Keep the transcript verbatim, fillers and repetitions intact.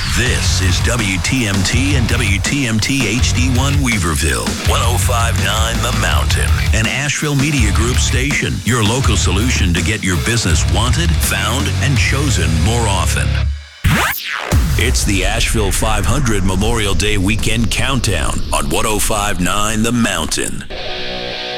This is W T M T and W T M T H D one Weaverville, one oh five point nine The Mountain, an Asheville Media Group station, your local solution to get your business wanted, found, and chosen more often. It's the Asheville five hundred Memorial Day Weekend Countdown on one oh five point nine The Mountain.